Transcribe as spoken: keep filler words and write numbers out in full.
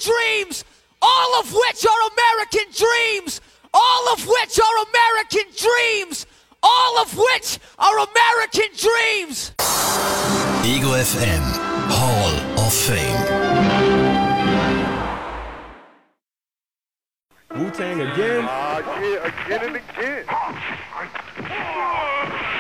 dreams, all of which are American dreams, all of which are American dreams, all of which are American dreams. Ego F M, Hall of Fame. Wu-Tang again? Ah, uh, yeah, again and again.